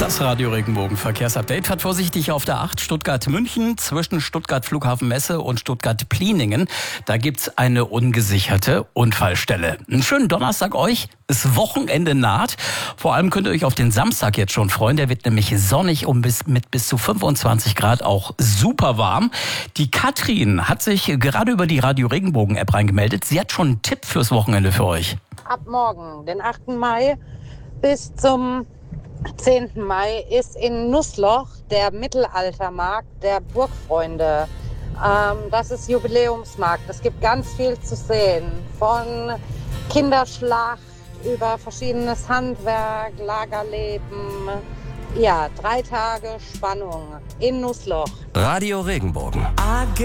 Das Radio Regenbogen Verkehrsupdate fährt vorsichtig auf der 8 Stuttgart-München zwischen Stuttgart Flughafen Messe und Stuttgart-Pliningen. Da gibt's eine ungesicherte Unfallstelle. Einen schönen Donnerstag euch. Das Wochenende naht. Vor allem könnt ihr euch auf den Samstag jetzt schon freuen. Der wird nämlich sonnig und mit bis zu 25 Grad auch super warm. Die Katrin hat sich gerade über die Radio Regenbogen App reingemeldet. Sie hat schon einen Tipp fürs Wochenende für euch. Ab morgen, den 8. Mai bis zum 10. Mai, ist in Nussloch der Mittelaltermarkt der Burgfreunde. Das ist Jubiläumsmarkt. Es gibt ganz viel zu sehen. Von Kinderschlacht über verschiedenes Handwerk, Lagerleben. Ja, 3 Tage Spannung in Nussloch. Radio Regenbogen.